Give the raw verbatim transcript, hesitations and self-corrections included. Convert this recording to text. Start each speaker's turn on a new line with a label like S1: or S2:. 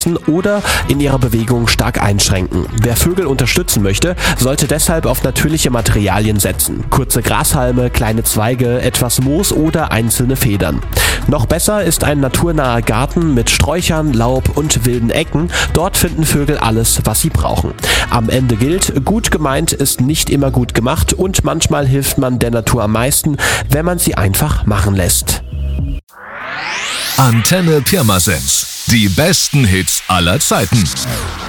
S1: oder in ihrer Bewegung stark einschränken. Wer Vögel unterstützen möchte, sollte deshalb auf natürliche Materialien setzen. Kurze Grashalme, kleine Zweige, etwas Moos oder einzelne Federn. Noch besser ist ein naturnaher Garten mit Sträuchern, Laub und wilden Ecken. Dort finden Vögel alles, was sie brauchen. Am Ende gilt, gut gemeint ist nicht immer gut gemacht und manchmal hilft man der Natur am meisten, wenn man sie einfach machen lässt.
S2: Antenne Pirmasens. Die besten Hits aller Zeiten.